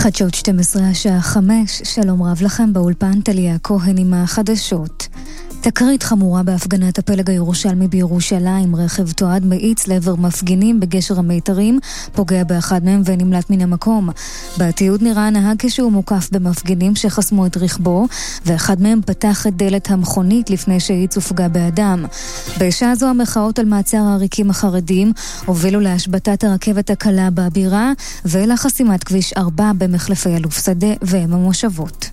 חדשות 12 השעה 5, שלום רב לכם באולפן טליה כהן עם החדשות. תקרית חמורה בהפגנת הפלג הירושלמי בירושלים, רכב תועד מאיץ לעבר מפגינים בגשר המיתרים, פוגע באחד מהם ונמלט מן המקום. בתיעוד נראה הנהג כשהוא מוקף במפגינים שחסמו את רכבו, ואחד מהם פתח את דלת המכונית לפני שהאיץ ופגע באדם. בשעה זו המחאות על מעצר העריקים החרדים הובילו להשבתת הרכבת הקלה בבירה ולחסימת כביש 4 במחלפי אלוף שדה ועם המושבות.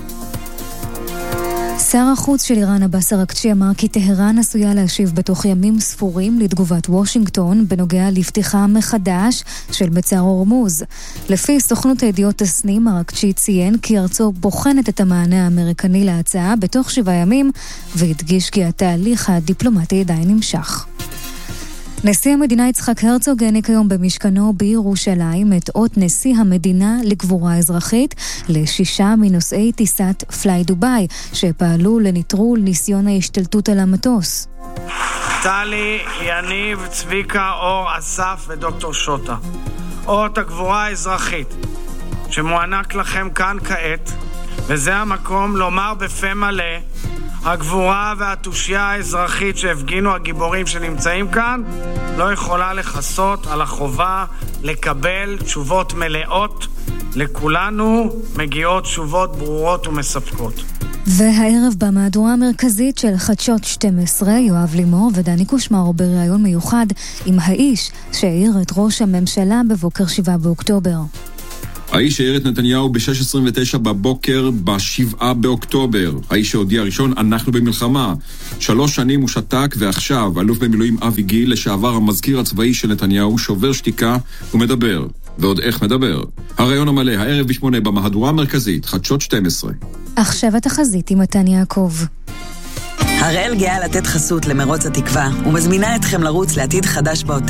שר החוץ של איראן עבאס אראגצ'י אמר כי טהרן עשויה להשיב בתוך ימים ספורים לתגובת וושינגטון בנוגע לפתיחה מחדש של מצר הורמוז. לפי סוכנות הידיעות תסנים, אראגצ'י ציין כי ארצו בוחנת את המענה האמריקני להצעה בתוך 7 ימים, והדגיש כי התהליך הדיפלומטי עדיין נמשך. נשיא המדינה יצחק הרצוג העניק היום במשכנו בירושלים את אות נשיא המדינה לגבורה אזרחית ל6 מנוסעי טיסת פליי דוביי שפעלו לנטרול ניסיון ההשתלטות על המטוס. טלי, יניב, צביקה, אור, אסף ודוקטור שוטה. אות הגבורה האזרחית שמוענק לכם כאן כעת, וזה המקום לומר בפה מלא, הגבורה והתושייה האזרחית שהפגינו הגיבורים שנמצאים כאן לא יכולה לחסות על החובה לקבל תשובות מלאות. לכולנו מגיעות תשובות ברורות ומספקות. והערב במהדורה המרכזית של חדשות 12, יואב לימור ודני קושמר בריאיון מיוחד עם האיש שהעיר את ראש הממשלה בבוקר 7 באוקטובר. האיש העיר את נתניהו ב-6:29 בבוקר ב-7 באוקטובר. האיש שהודיע ראשון, אנחנו במלחמה. 3 שנים הוא שתק, ועכשיו אלוף במילואים אבי גיל, לשעבר המזכיר הצבאי של נתניהו, שובר שתיקה ומדבר. ועוד איך מדבר. הרעיון המלא, הערב ב-8 במהדורה המרכזית, חדשות 12. עכשיו התחזית עם מתן יעקב. הראל גאה לתת חסות למרוץ התקווה, ומזמינה אתכם לרוץ לעתיד חדש באוטו.